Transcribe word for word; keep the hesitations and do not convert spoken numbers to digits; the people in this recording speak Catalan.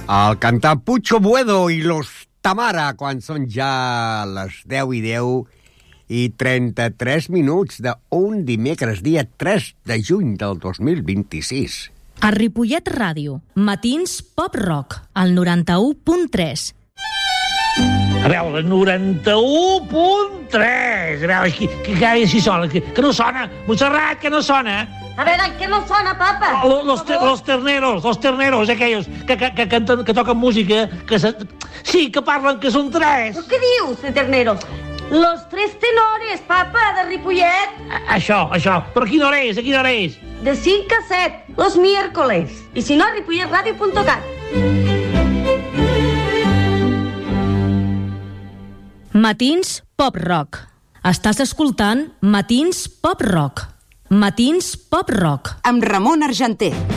El cantant Pucho Buedo i los Tamara, quan són ja les deu i deu i trenta-tres minuts d'un dimecres, dia tres de juny del dos mil vint-i-sis. A Ripollet Ràdio, matins pop rock, al noranta-u punt tres. A veure, noranta-u punt tres. A veure, que, que cada dia sí sona, que, que no sona. Montserrat, que no sona. A veure, què no sona, papa? Los, los, los terneros, los terneros, aquells que, que, que, canten, que toquen música, que se, sí, que parlen que són tres. Però què dius, de terneros? Los tres tenores, papa, de Ripollet. A, això, això. Però a quina hora és? A quina hora és? De cinc a set, los miércoles. I si no, ripollet radio punt cat. Matins pop rock. Estàs escoltant Matins pop rock. Matins pop rock. Amb Ramon Argenter.